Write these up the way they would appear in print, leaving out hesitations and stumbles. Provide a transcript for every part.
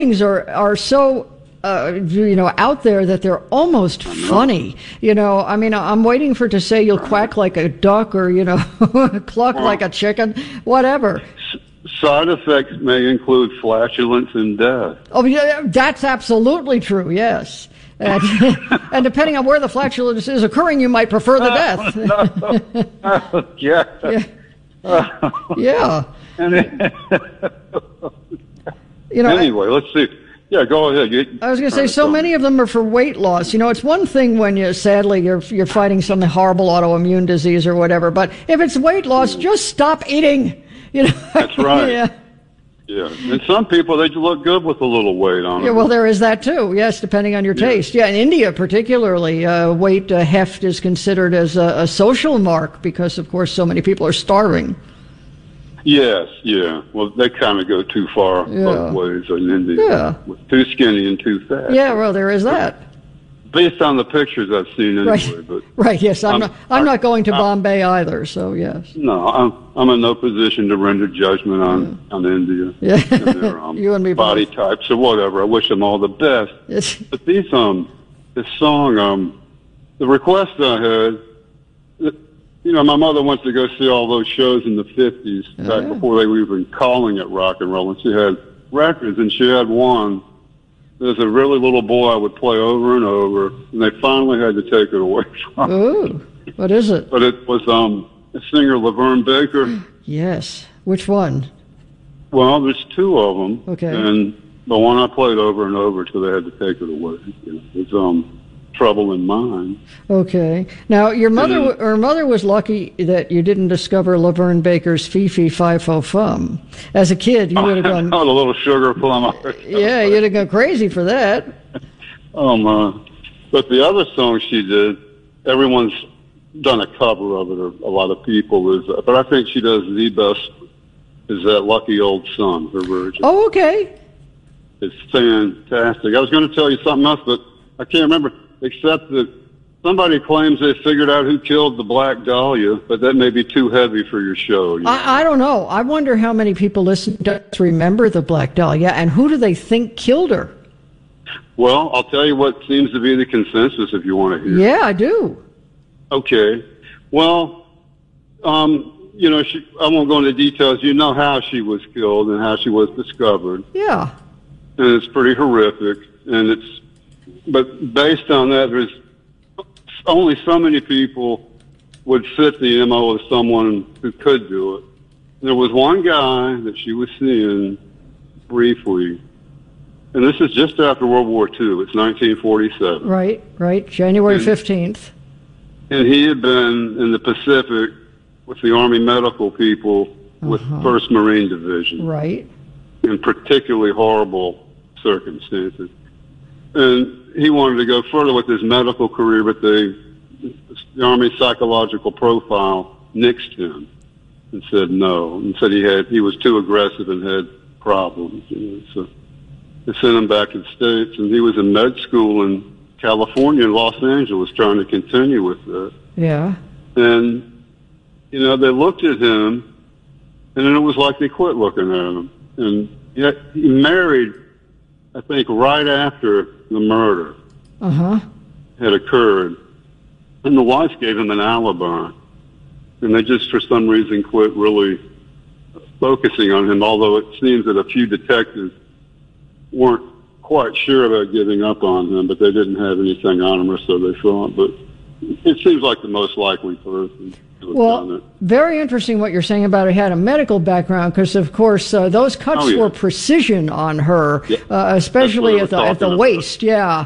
things are so out there that they're almost funny. I mean, I'm waiting for it to say you'll quack like a duck or, cluck like a chicken, whatever. Side effects may include flatulence and death. Oh, yeah, that's absolutely true, yes. And, and depending on where the flatulence is occurring, you might prefer the death. No. Yeah. Yeah. Anyway, let's see. Yeah, go ahead. I was going to say, so many of them are for weight loss. It's one thing when you're fighting some horrible autoimmune disease or whatever, but if it's weight loss, just stop eating. That's right. Yeah. And some people, they look good with a little weight on them. Yeah, well, there is that too. Yes, depending on your taste. Yeah, in India particularly, weight heft is considered as a social mark because, of course, so many people are starving. Yes, yeah. Well, they kind of go too far both ways in India. Yeah. Too skinny and too fat. Yeah, well, there is that. Based on the pictures I've seen anyway. Right, but right, yes. I'm not going to Bombay either, so yes. No, I'm in no position to render judgment on India. Yeah. And their you and me body both. types or whatever. I wish them all the best. Yes. But this song, the request I had, my mother went to go see all those shows in the 50s, back before they were even calling it rock and roll, and she had records, and she had one. There's a really little boy I would play over and over, and they finally had to take it away from me. Ooh, what is it? But it was a singer, Laverne Baker. Yes. Which one? Well, there's two of them. Okay. And the one I played over and over till they had to take it away. It's Trouble in Mind. Okay. Now, your mother was lucky that you didn't discover Laverne Baker's Fee Fee Fi Fo Fum. As a kid, you would have gone... Oh, the little sugar plum. Yeah, you'd have gone crazy for that. Oh, my. But the other song she did, everyone's done a cover of it, or a lot of people, but I think she does the best, is that Lucky Old Son, her version. Oh, okay. It's fantastic. I was going to tell you something else, but I can't remember. Except that somebody claims they figured out who killed the Black Dahlia, but that may be too heavy for your show. I don't know. I wonder how many people to remember the Black Dahlia, and who do they think killed her? Well, I'll tell you what seems to be the consensus if you want to hear. Yeah, I do. Okay. Well, I won't go into details. You know how she was killed and how she was discovered. Yeah. And it's pretty horrific, but based on that, there's only so many people would fit the MO of someone who could do it. There was one guy that she was seeing briefly, and this is just after World War II. It's 1947. Right. January 15th. And he had been in the Pacific with the Army medical people with 1st Marine Division. Right. In particularly horrible circumstances. And he wanted to go further with his medical career, but the Army psychological profile nixed him and said no, and said he was too aggressive and had problems. So they sent him back to the States, and he was in med school in California and Los Angeles trying to continue with that. Yeah. And, they looked at him, and then it was like they quit looking at him. And yet he married, I think, right after the murder had occurred. And the wife gave him an alibi. And they just, for some reason, quit really focusing on him, although it seems that a few detectives weren't quite sure about giving up on him, but they didn't have anything on him, or so they thought. But it seems like the most likely person. Well, very interesting what you're saying about he had a medical background, because of course those cuts were precision on her, especially at the waist.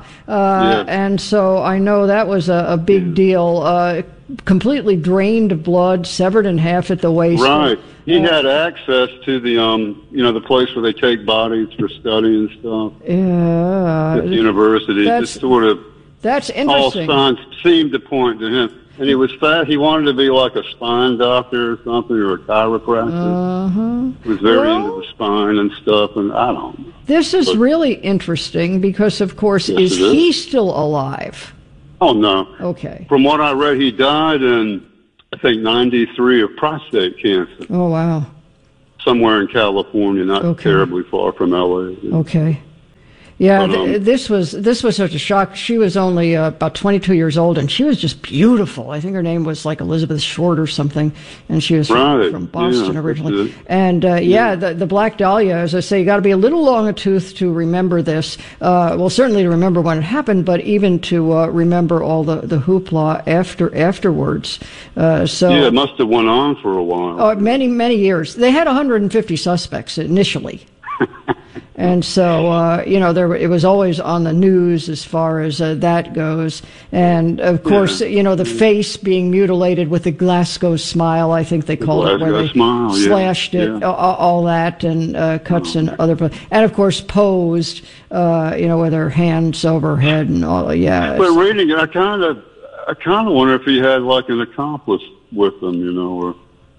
And so I know that was a big deal. Completely drained of blood, severed in half at the waist. Right. He had access to the the place where they take bodies for study and stuff. Yeah. At the university. Just sort of. That's interesting. All signs seemed to point to him. And he was fat. He wanted to be like a spine doctor or something, or a chiropractor. He was very into the spine and stuff, and I don't know. This is really interesting because, of course, is he still alive? Oh, no. Okay. From what I read, he died in, I think, 93 of prostate cancer. Oh, wow. Somewhere in California, not terribly far from L.A. Okay. Yeah, this was such a shock. She was only about 22 years old, and she was just beautiful. I think her name was like Elizabeth Short or something, and she was from Boston originally. And the Black Dahlia, as I say, you got to be a little long a tooth to remember this. Well, certainly to remember when it happened, but even to remember all the hoopla afterwards. It must have went on for a while. Many years. They had 150 suspects initially. And so, it was always on the news as far as that goes. And, of course, the face being mutilated with the Glasgow smile, I think they called it, where they slashed it, all that, and cuts and other... And, of course, posed, with her hands over her head and all, But reading it, I kind of wonder if he had, like, an accomplice with him, or...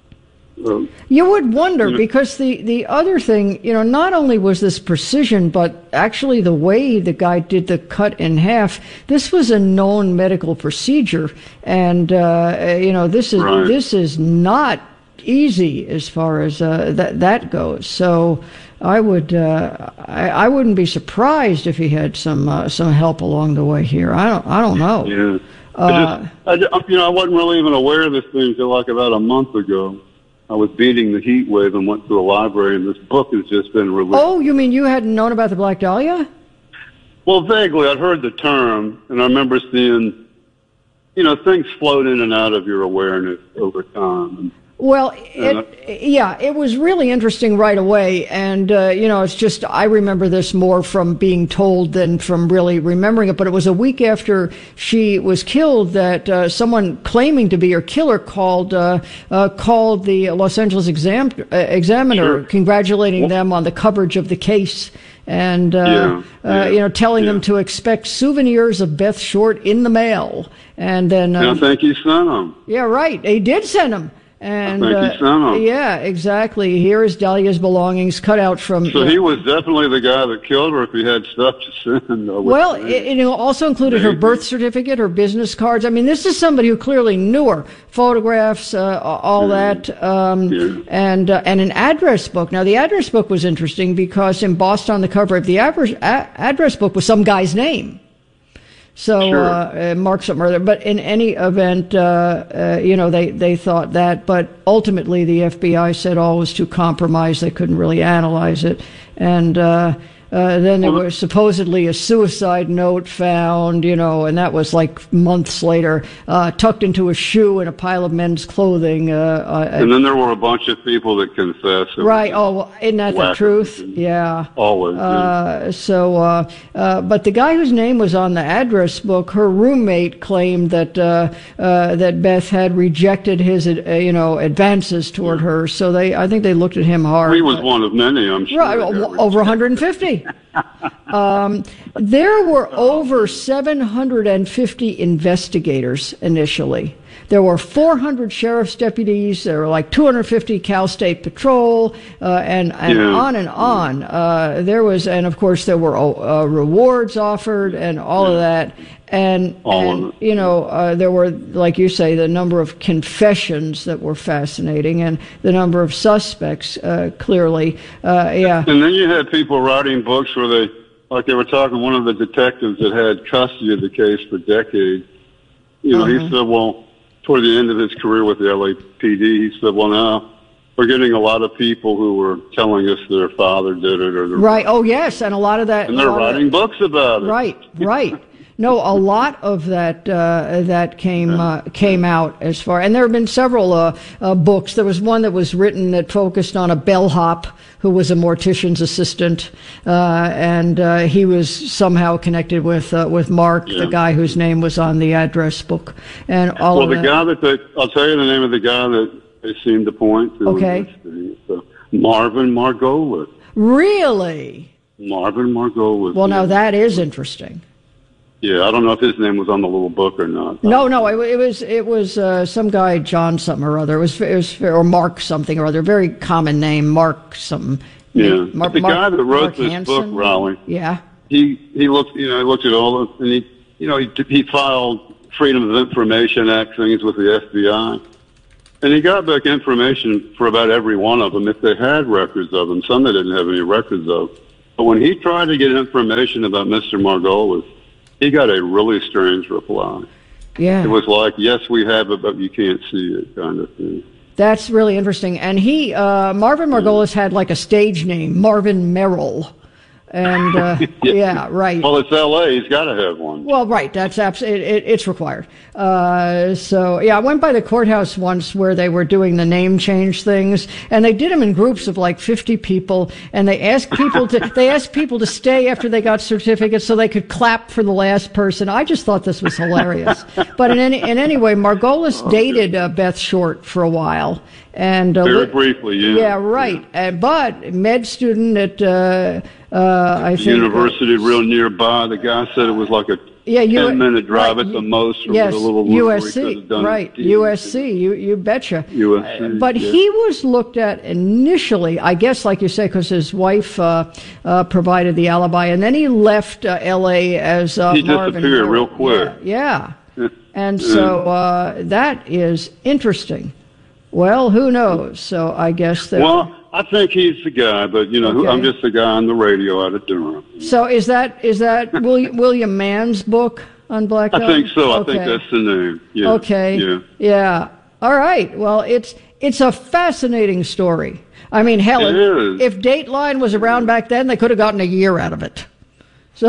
You would wonder, because the other thing, not only was this precision, but actually the way the guy did the cut in half, this was a known medical procedure, and this is not easy as far as that goes. So I I wouldn't be surprised if he had some help along the way here. I don't know. Yeah. I wasn't really even aware of this thing until like about a month ago. I was beating the heat wave and went to the library, and this book has just been released. Oh, you mean you hadn't known about the Black Dahlia? Well, vaguely. I'd heard the term, and I remember seeing, things float in and out of your awareness over time. Well, it was really interesting right away, and it's just I remember this more from being told than from really remembering it. But it was a week after she was killed that someone claiming to be her killer called the Los Angeles Examiner, congratulating them on the coverage of the case. And telling them to expect souvenirs of Beth Short in the mail, and then I think he sent them. Yeah, right. He did send them. And yeah, exactly. Here is Dahlia's belongings cut out from. So he was definitely the guy that killed her if he had stuff to send. Well, it also included her birth certificate, her business cards. I mean, this is somebody who clearly knew her. Photographs, all that, and an address book. Now, the address book was interesting because embossed on the cover of the address book was some guy's name. So Mark something or other. But in any event, they thought that. But ultimately, the FBI said all was too compromised. They couldn't really analyze it. And then there was supposedly a suicide note found, and that was like months later, tucked into a shoe in a pile of men's clothing. And then there were a bunch of people that confessed. Right. Oh, well, isn't that the truth? Yeah. Always. But the guy whose name was on the address book, her roommate claimed that that Beth had rejected his, advances toward her. So I think they looked at him hard. He was one of many, I'm sure. Right. Over 150. There were over 750 investigators initially. There were 400 sheriff's deputies. There were like 250 Cal State Patrol, and on and on. And of course there were rewards offered and all of that. And there were, like you say, the number of confessions that were fascinating, and the number of suspects, clearly, And then you had people writing books where they were talking, one of the detectives that had custody of the case for decades, he said, well, toward the end of his career with the LAPD, he said, well, now we're getting a lot of people who were telling us their father did it. Right, oh, yes, and a lot of that. And they're writing books about it. Right. No, a lot of that came out as far, and there have been several books. There was one that was written that focused on a bellhop who was a mortician's assistant, and he was somehow connected with Mark, the guy whose name was on the address book, and all. Well, I'll tell you the name of the guy that they seem to point to. Okay. Marvin Margolis. Really? Marvin Margolis. Well, now that is interesting. Yeah, I don't know if his name was on the little book or not. No, it was some guy, John something or other. It was or Mark something or other. Very common name, Mark something. Yeah, the guy that wrote this book, Raleigh. Yeah. He looked at all, and he filed Freedom of Information Act things with the FBI, and he got back information for about every one of them if they had records of them. Some they didn't have any records of. But when he tried to get information about Mr. Margolis, he got a really strange reply. Yeah. It was like, yes, we have it, but you can't see it, kind of thing. That's really interesting. And Marvin Margolis had like a stage name, Marvin Merrill. And, yeah, right. Well, it's L.A. He's got to have one. Well, right. That's it's required. So, yeah, I went by the courthouse once where they were doing the name change things, and they did them in groups of like 50 people, and they asked people to stay after they got certificates so they could clap for the last person. I just thought this was hilarious. But in any way, Margolis dated Beth Short for a while. And very briefly, yeah. Yeah, right. But med student at I think university real nearby. The guy said it was like a 10-minute drive at the most. From yes, the little USC, right? USC, you betcha. USC, but he was looked at initially, I guess, like you say, because his wife provided the alibi, and then he left L.A. as he Marvin disappeared real quick. Yeah. And so that is interesting. Well, who knows? So I guess that. Well, I think he's the guy, but okay. I'm just the guy on the radio out of Durham. So is that William Mann's book on Black Dog? I think so. Okay. I think that's the name. Yeah. Okay. Yeah. Yeah. All right. Well, it's a fascinating story. I mean, hell, if Dateline was around back then, they could have gotten a year out of it. So.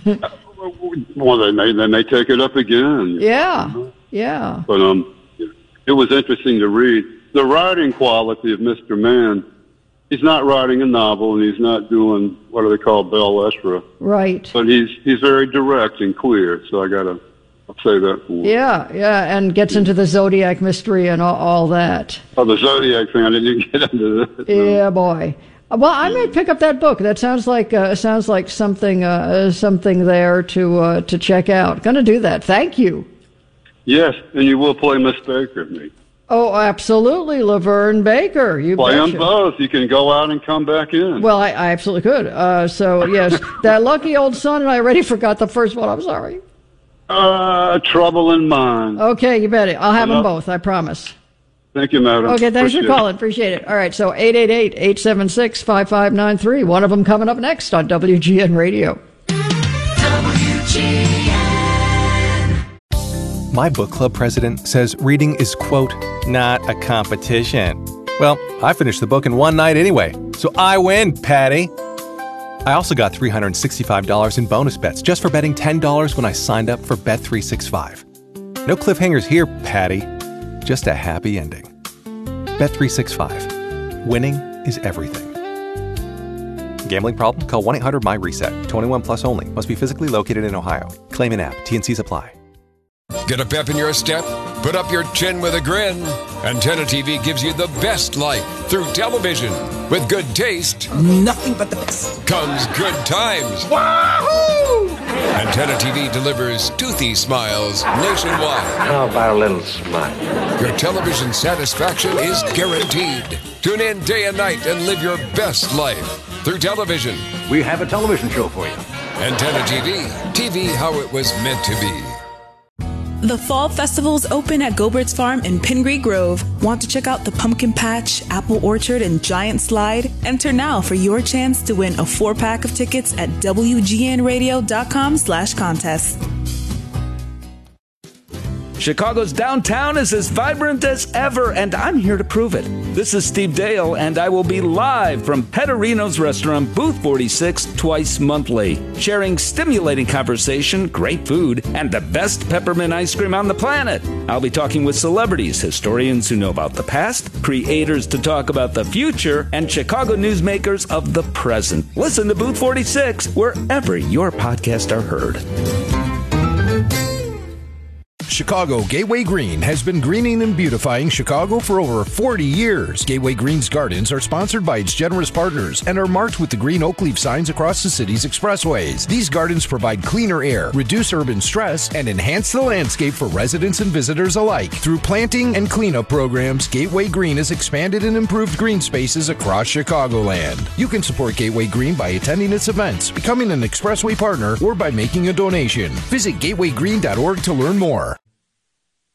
Well, they may take it up again. Yeah. Yeah. But it was interesting to read. The writing quality of Mr. Mann, he's not writing a novel, and he's not doing, what do they call, Bell Esra. Right. But he's very direct and clear, so I'll say that for him. Yeah, and gets into the Zodiac mystery and all that. Oh, the Zodiac thing, I didn't even get into that. Yeah, boy. Well, I may pick up that book. That sounds like something there to check out. Going to do that. Thank you. Yes, and you will play Miss Baker, me. Oh, absolutely, Laverne Baker. You play betcha. them both. You can go out and come back in. Well, I absolutely could. So yes, that lucky old son, and I already forgot the first one. I'm sorry. Trouble in Mind. Okay, you bet it. I'll have them both. I promise. Thank you, madam. Okay, thanks for calling. Appreciate it. All right, so 888-876-5593. One of them coming up next on WGN Radio. WGN. My book club president says reading is, quote, not a competition. Well, I finished the book in one night anyway, so I win, Patty. I also got $365 in bonus bets just for betting $10 when I signed up for Bet365. No cliffhangers here, Patty. Just a happy ending. Bet365. Winning is everything. Gambling problem? Call 1-800-MY-RESET. 21 plus only. Must be physically located in Ohio. Claim in app. T&Cs apply. Get a pep in your step? Put up your chin with a grin. Antenna TV gives you the best life through television. With good taste, nothing but the best, comes good times. Wahoo! Antenna TV delivers toothy smiles nationwide. How about a little smile? Your television satisfaction is guaranteed. Tune in day and night and live your best life through television. We have a television show for you. Antenna TV. TV how it was meant to be. The Fall Festival's open at Gobert's Farm in Pingree Grove. Want to check out the Pumpkin Patch, Apple Orchard, and Giant Slide? Enter now for your chance to win a 4-pack of tickets at WGNradio.com/contest. Chicago's downtown is as vibrant as ever, and I'm here to prove it. This is Steve Dale, and I will be live from Pettorino's Restaurant, Booth 46, twice monthly, sharing stimulating conversation, great food, and the best peppermint ice cream on the planet. I'll be talking with celebrities, historians who know about the past, creators to talk about the future, and Chicago newsmakers of the present. Listen to Booth 46 wherever your podcasts are heard. Chicago Gateway Green has been greening and beautifying Chicago for over 40 years. Gateway Green's gardens are sponsored by its generous partners and are marked with the green oak leaf signs across the city's expressways. These gardens provide cleaner air, reduce urban stress, and enhance the landscape for residents and visitors alike. Through planting and cleanup programs, Gateway Green has expanded and improved green spaces across Chicagoland. You can support Gateway Green by attending its events, becoming an expressway partner, or by making a donation. Visit gatewaygreen.org to learn more.